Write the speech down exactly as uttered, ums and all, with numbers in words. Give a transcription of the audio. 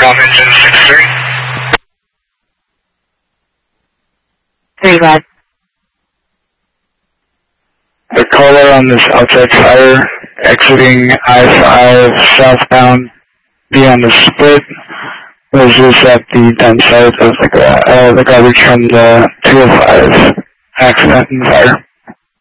takeoff engine six three. Three five. The caller on this outside fire exiting I five southbound beyond the split. Was this at the dump site of the, uh, the garbage from the two oh five accident and fire?